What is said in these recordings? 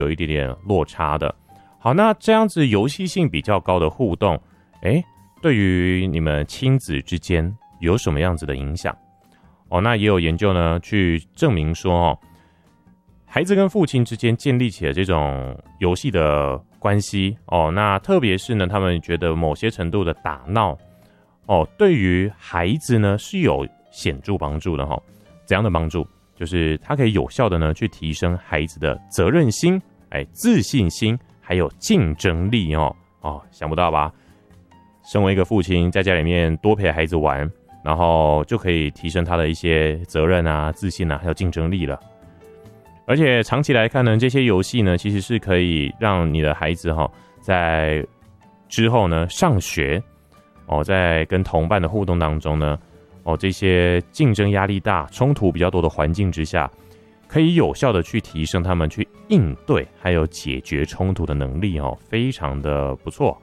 有一点点落差的。好，那这样子游戏性比较高的互动，对于你们亲子之间有什么样子的影响？那也有研究呢去证明说，孩子跟父亲之间建立起了这种游戏的关系，那特别是呢，他们觉得某些程度的打闹，对于孩子呢是有显著帮助的哈。怎样的帮助？就是它可以有效的呢去提升孩子的责任心、自信心，还有竞争力想不到吧？身为一个父亲，在家里面多陪孩子玩，然后就可以提升他的一些责任啊、自信啊，还有竞争力了。而且长期来看呢，这些游戏呢，其实是可以让你的孩子在之后呢上学在跟同伴的互动当中呢，这些竞争压力大、冲突比较多的环境之下，可以有效的去提升他们去应对还有解决冲突的能力非常的不错。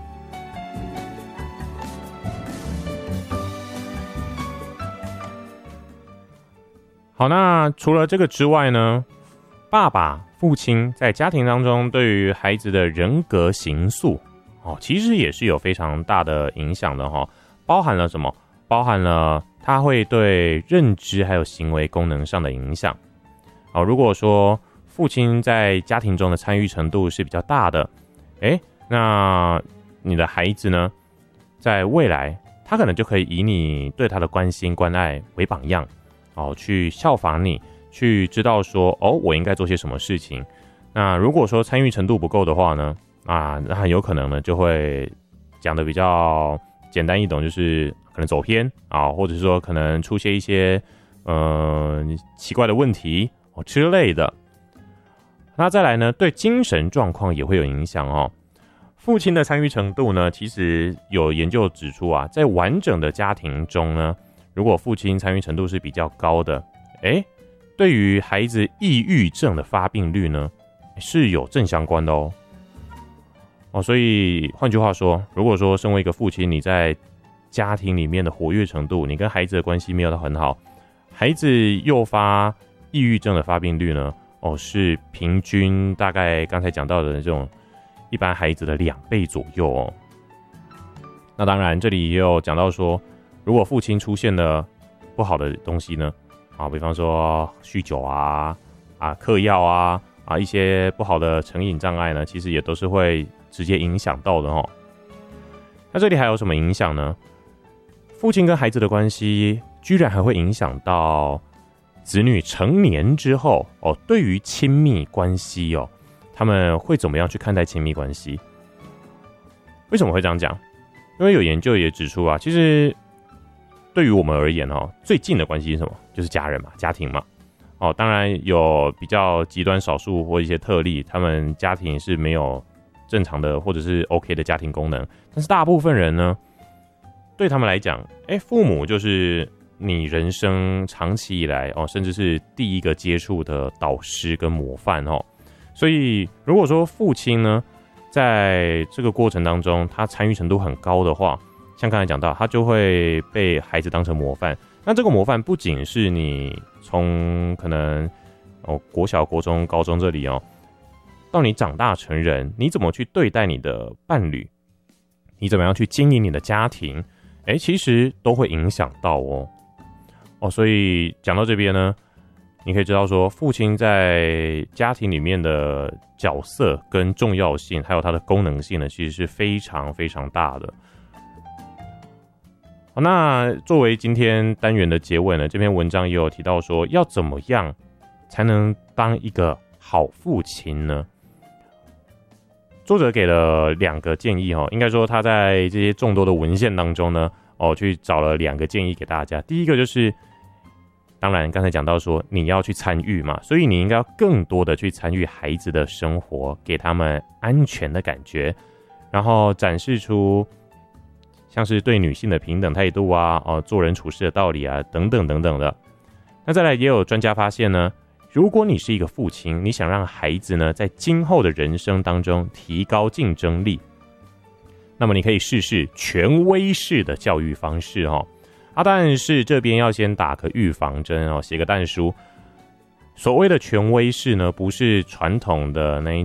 好，那除了这个之外呢，爸爸、父亲在家庭当中对于孩子的人格形塑其实也是有非常大的影响的包含了什么？包含了他会对认知还有行为功能上的影响。如果说父亲在家庭中的参与程度是比较大的，那你的孩子呢，在未来他可能就可以以你对他的关心关爱为榜样，去效仿你，去知道说我应该做些什么事情。那如果说参与程度不够的话呢，那很有可能呢就会讲的比较简单易懂，就是可能走偏或者是说可能出现一些奇怪的问题之类的。那再来呢，对精神状况也会有影响父亲的参与程度呢，其实有研究指出在完整的家庭中呢，如果父亲参与程度是比较高的，对于孩子抑郁症的发病率呢是有正相关的所以换句话说，如果说身为一个父亲，你在家庭里面的活跃程度，你跟孩子的关系没有到很好，孩子诱发抑郁症的发病率呢是平均大概刚才讲到的这种一般孩子的2倍左右那当然这里也有讲到说，如果父亲出现了不好的东西呢比方说酗酒嗑药一些不好的成瘾障碍呢，其实也都是会直接影响到的那这里还有什么影响呢？父亲跟孩子的关系居然还会影响到子女成年之后对于亲密关系他们会怎么样去看待亲密关系？为什么会这样讲？因为有研究也指出其实对于我们而言最近的关系是什么？就是家人嘛，家庭嘛。当然有比较极端少数或一些特例，他们家庭是没有正常的或者是 OK 的家庭功能，但是大部分人呢，对他们来讲，父母就是你人生长期以来甚至是第一个接触的导师跟模范所以如果说父亲呢，在这个过程当中他参与程度很高的话，像刚才讲到，他就会被孩子当成模范。那这个模范不仅是你从可能国小、国中、高中这里到你长大成人，你怎么去对待你的伴侣，你怎么样去经营你的家庭，其实都会影响到所以讲到这边呢，你可以知道说，父亲在家庭里面的角色跟重要性，还有它的功能性呢，其实是非常非常大的。好，那作为今天单元的结尾呢，这篇文章也有提到说，要怎么样才能当一个好父亲呢？作者给了2个建议应该说他在这些众多的文献当中呢，去找了2个建议给大家。第一个就是，当然刚才讲到说你要去参与嘛，所以你应该要更多的去参与孩子的生活，给他们安全的感觉，然后展示出像是对女性的平等态度做人处事的道理等等等等的。那再来也有专家发现呢，如果你是一个父亲，你想让孩子呢在今后的人生当中提高竞争力，那么你可以试试权威式的教育方式但是这边要先打个预防针写个但书。 所谓的权威式呢，不是传统的那一